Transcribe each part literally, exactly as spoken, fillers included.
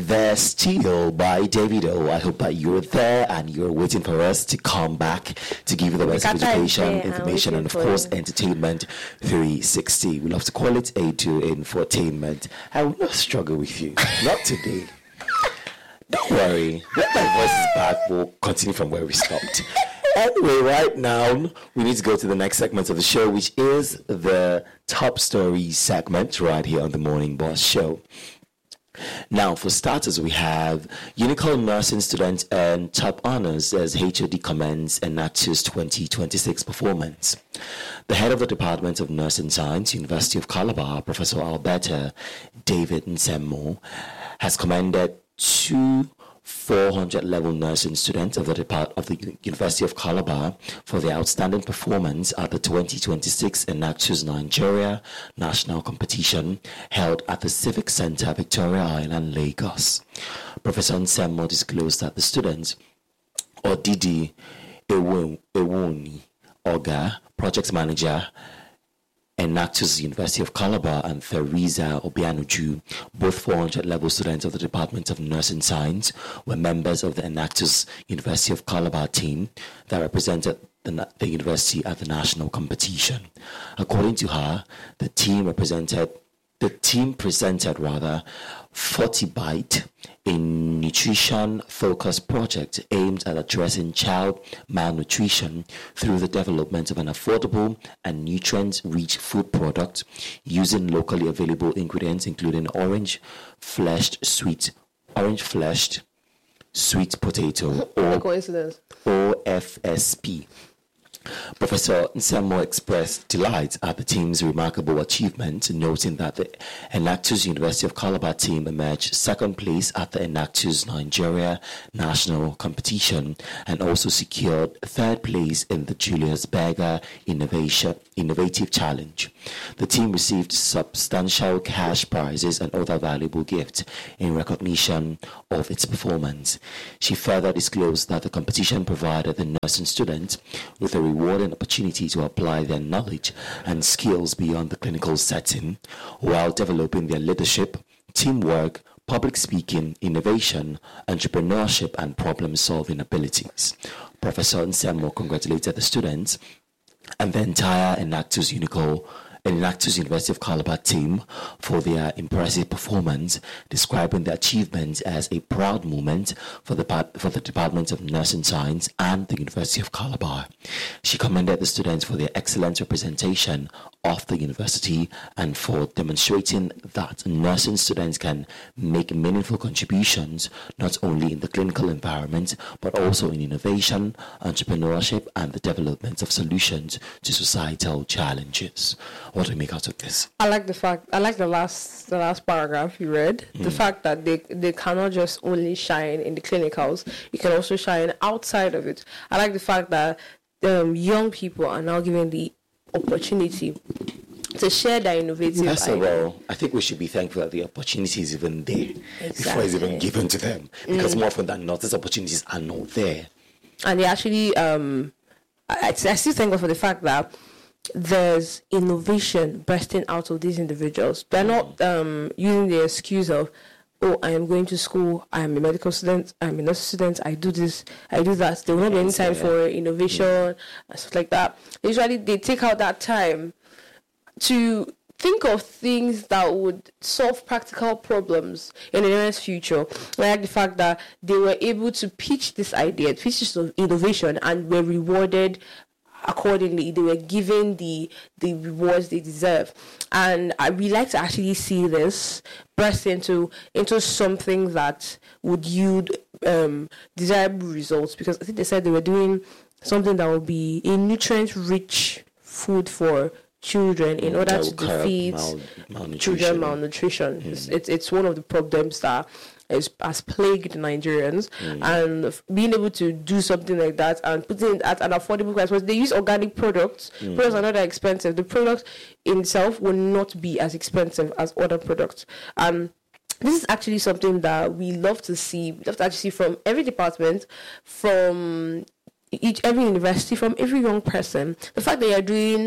There Still by Davido. I hope that you're there and you're waiting for us to come back to give you the best of education, information, and of course, entertainment three sixty. We love to call it A two infotainment. I will not struggle with you. Not today. Don't worry. When my voice is back, we'll continue from where we stopped. Anyway, right now, we need to go to the next segment of the show, which is the Top Story segment right here on the Morning Boss Show. Now, for starters, we have Unicorn Nursing students earn top honors as H O D commends Enactus twenty twenty-six performance. The head of the Department of Nursing Science, University of Calabar, Professor Alberta David Nsemo, has commended two four hundred level nursing students of the Depart- of the University of Calabar for their outstanding performance at the twenty twenty-six Enactus Nigeria National Competition held at the Civic Centre, Victoria Island, Lagos. Professor Nsemo disclosed that the students, Odidi Ewuni Oga, project manager, Enactus University of Calabar, and Theresa Obianuju, both four hundred level students of the Department of Nursing Science, were members of the Enactus University of Calabar team that represented the, the university at the national competition. According to her, the team represented the team presented rather forty byte, a nutrition-focused project aimed at addressing child malnutrition through the development of an affordable and nutrient-rich food product using locally available ingredients, including orange-fleshed sweet, orange-fleshed sweet potato, or coincidence. O F S P. Professor Nsemo expressed delight at the team's remarkable achievement, noting that the Enactus University of Calabar team emerged second place at the Enactus Nigeria National Competition and also secured third place in the Julius Berger Innovation Innovative Challenge. The team received substantial cash prizes and other valuable gifts in recognition of its performance. She further disclosed that the competition provided the nursing students with a rewarding opportunity to apply their knowledge and skills beyond the clinical setting while developing their leadership, teamwork, public speaking, innovation, entrepreneurship, and problem-solving abilities. Professor Nsemo congratulated the students and the entire Enactus Unico Enactus University of Calabar team for their impressive performance, describing the achievement as a proud moment for the for the Department of Nursing Science and the University of Calabar. She commended the students for their excellent representation of the university and for demonstrating that nursing students can make meaningful contributions not only in the clinical environment but also in innovation, entrepreneurship, and the development of solutions to societal challenges. What do you make out of this? I like the fact. I like the last the last paragraph you read. Mm. The fact that they they cannot just only shine in the clinicals. You can also shine outside of it. I like the fact that um, young people are now given the opportunity to share their innovative First of all, I think we should be thankful that the opportunity is even there exactly. before it's even given to them. Because mm. more often than not, these opportunities are not there. And they actually, um, I, I still thank God for the fact that there's innovation bursting out of these individuals. They're not um, using the excuse of, oh, I am going to school, I am a medical student, I'm a nurse student, I do this, I do that. There will not be any time for innovation mm. and stuff like that. Usually they take out that time to think of things that would solve practical problems in the nearest future. I like the fact that they were able to pitch this idea, pitch this innovation, and were rewarded accordingly. They were given the the rewards they deserve, and I we like to actually see this burst into into something that would yield um, desirable results. Because I think they said they were doing something that would be a nutrient-rich food for children in order to defeat mal- malnutrition. children malnutrition. Mm. It's, it's it's one of the problems that is, has plagued Nigerians, mm. and being able to do something like that and putting it at an affordable price. Because they use organic products, mm. products are not that expensive. The product in itself will not be as expensive as other products. And this is actually something that we love to see. We love to actually see from every department, from each every university, from every young person. The fact that you're doing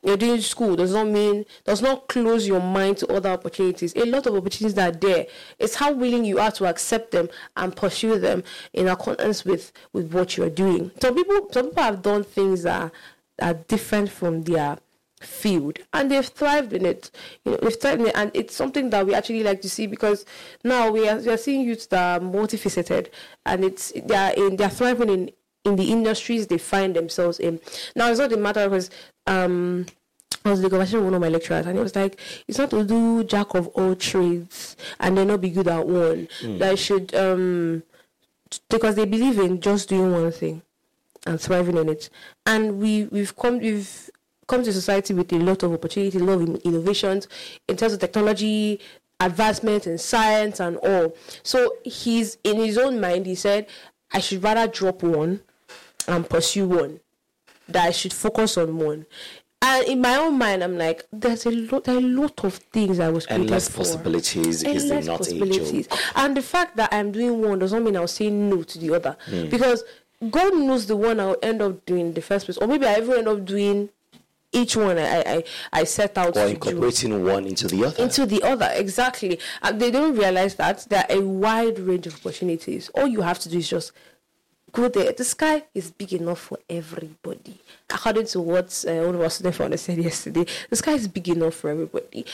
you're doing school does not mean, does not close your mind to other opportunities. A lot of opportunities are there. It's how willing you are to accept them and pursue them in accordance with, with what you're doing. Some people, some people have done things that are, are different from their field, and they've thrived in it. You know, they've thrived in it, and it's something that we actually like to see, because now we are, we are seeing youths that are multifaceted, and it's they are in they are thriving in in the industries they find themselves in. Now, it's not a matter because um I was in the conversation with one of my lecturers, and it was like, it's not to do jack of all trades and then not be good at one. Mm. That I should um because they believe in just doing one thing and thriving in it. And we we've come we've come to society with a lot of opportunity, a lot of innovations in terms of technology, advancement in science and all. So he's in his own mind, he said, I should rather drop one and pursue one, that I should focus on one. And in my own mind, I'm like, there's a lot, there are a lot of things I was created endless for. possibilities. Is Endless not possibilities. a joke. And the fact that I'm doing one does not mean I'll say no to the other, mm. because God knows the one I'll end up doing in the first place, or maybe I even end up doing each one I I, I set out or to incorporating do. one into the other. Into the other, exactly. And they don't realize that there are a wide range of opportunities. All you have to do is just go there. The sky is big enough for everybody. According to what uh, one of our student founders said yesterday, the sky is big enough for everybody.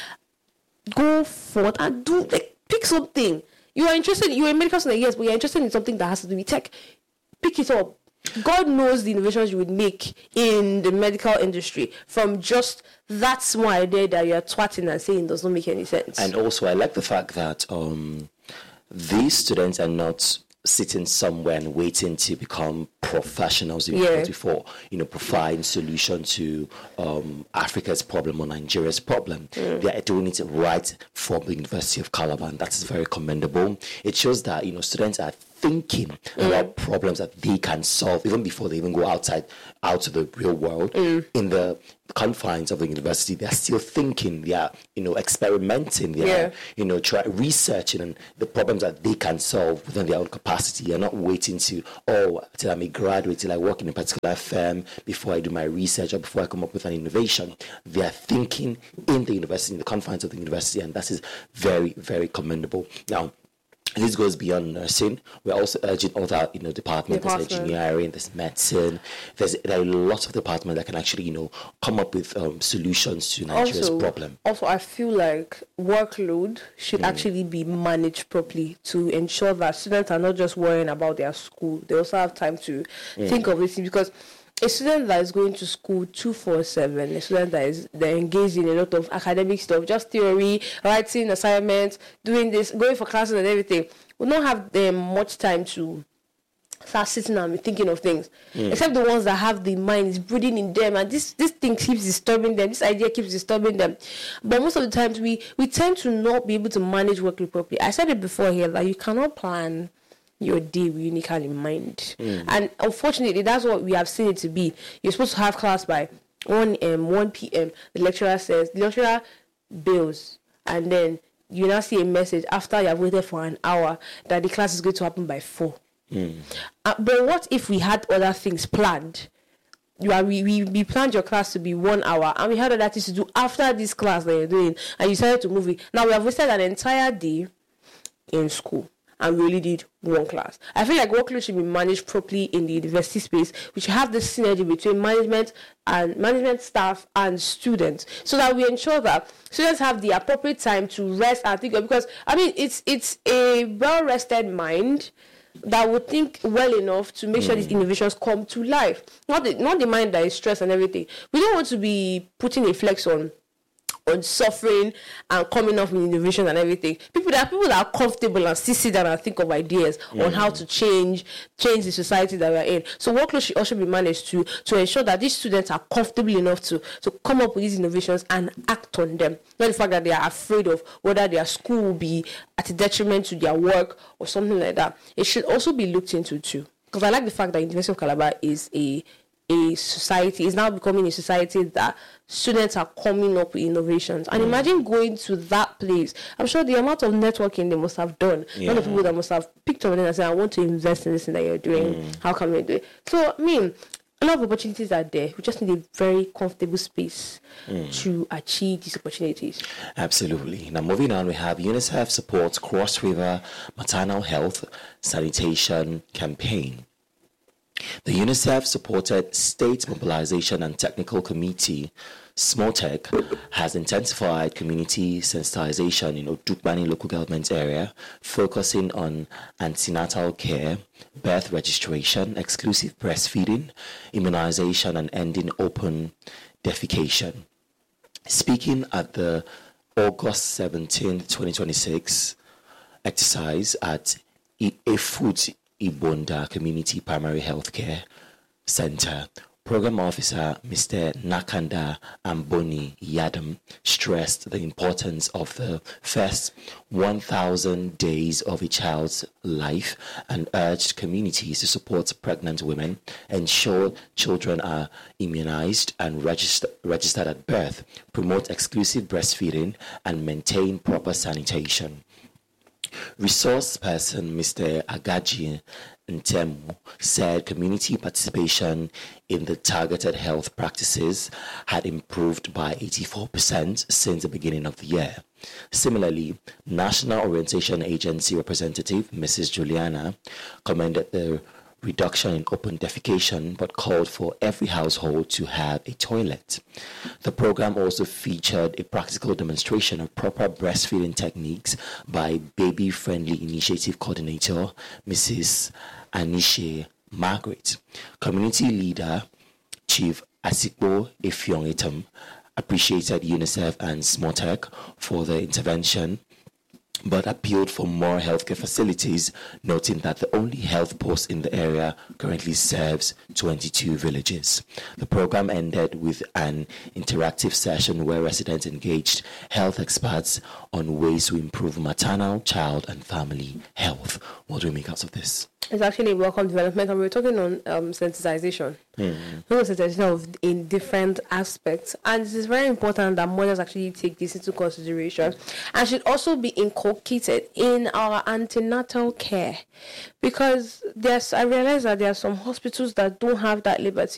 Go forth and do, like, pick something. You are interested, you're a medical student, yes, but you're interested in something that has to do with tech. Pick it up. God knows the innovations you would make in the medical industry from just that small idea that you're twatting and saying does not make any sense. And also, I like the fact that um, these students are not sitting somewhere and waiting to become professionals yeah. before, you know, providing solution to um, Africa's problem or Nigeria's problem. Mm. They are doing it right from the University of Calabar, and that is very commendable. It shows that, you know, students are thinking mm. about problems that they can solve even before they even go outside out to the real world. Mm. In the confines of the university, they're still thinking, they are, you know, experimenting, they yeah. are, you know, try researching and the problems that they can solve within their own capacity. They're not waiting to, oh, till I'm a graduate, till I work in a particular firm before I do my research or before I come up with an innovation. They are thinking in the university, in the confines of the university, and that is very, very commendable. Now, this goes beyond nursing. We're also urging other, you know, departments. Department. There's engineering, there's medicine. There's there are lots of departments that can actually, you know, come up with um, solutions to Nigeria's also, problem. Also, I feel like workload should mm. actually be managed properly to ensure that students are not just worrying about their school. They also have time to mm. think of this, because a student that is going to school two four seven, a student that is they're engaged in a lot of academic stuff, just theory, writing assignments, doing this, going for classes and everything, will not have um, much time to start sitting and be thinking of things. Mm. Except the ones that have the mind is brooding in them, and this this thing keeps disturbing them, this idea keeps disturbing them. But most of the times we, we tend to not be able to manage workload properly. I said it before here that you cannot plan your day with uniquely in mind. Mm. And unfortunately, that's what we have seen it to be. You're supposed to have class by one p.m. The lecturer says, the lecturer bails, and then you now see a message after you have waited for an hour that the class is going to happen by four. Mm. Uh, but what if we had other things planned? You are, we, we, we planned your class to be one hour, and we had other things to do after this class that you're doing, and you decided to move it. Now we have wasted an entire day in school, and we only did one class. I feel like workload should be managed properly in the university space. We should have this synergy between management and management staff and students, so that we ensure that students have the appropriate time to rest and think. Because I mean, it's it's a well-rested mind that would think well enough to make mm. sure these innovations come to life. Not the not the mind that is stressed and everything. We don't want to be putting a flex on. on suffering and coming up with innovation and everything. People that people that are comfortable and still sit down and think of ideas mm. on how to change change the society that we're in. So workload should also be managed to to ensure that these students are comfortable enough to to come up with these innovations and act on them. Not the fact that they are afraid of whether their school will be at a detriment to their work or something like that. It should also be looked into too. Because I like the fact that University of Calabar is a a society, is now becoming a society that students are coming up with innovations. And mm. imagine going to that place. I'm sure the amount of networking they must have done. Yeah. A lot of people that must have picked up and said, I want to invest in this thing that you're doing. Mm. How can we do it? So, I mean, a lot of opportunities are there. We just need a very comfortable space mm. to achieve these opportunities. Absolutely. Now, moving on, we have UNICEF supports Cross River Maternal Health Sanitation Campaign. The UNICEF-supported State Mobilization and Technical Committee, SMOTEC, has intensified community sensitization in Odukbani local government area, focusing on antenatal care, birth registration, exclusive breastfeeding, immunization, and ending open defecation. Speaking at the August seventeenth, twenty twenty-six exercise at Efut Ibonda Community Primary Healthcare Center, Program Officer Mister Nakanda Amboni Yadam stressed the importance of the first one thousand days of a child's life and urged communities to support pregnant women, ensure children are immunized and register, registered at birth, promote exclusive breastfeeding, and maintain proper sanitation. Resource person Mister Agaji Ntemu said community participation in the targeted health practices had improved by eighty-four percent since the beginning of the year. Similarly, National Orientation Agency representative Missus Juliana commended the reduction in open defecation, but called for every household to have a toilet. The program also featured a practical demonstration of proper breastfeeding techniques by Baby Friendly Initiative Coordinator Missus Anishe Margaret. Community leader Chief Asikpo Efiongetam appreciated UNICEF and SMOTEC for the intervention, but appealed for more healthcare facilities, noting that the only health post in the area currently serves twenty-two villages. The program ended with an interactive session where residents engaged health experts on ways to improve maternal, child, and family health. What do we make out of this? It's actually a welcome development, and we we're talking on um, sensitization. Mm-hmm. Sensitization of in different aspects, and it is very important that mothers actually take this into consideration, and should also be inculcated in our antenatal care, because there's I realize that there are some hospitals that don't have that liberty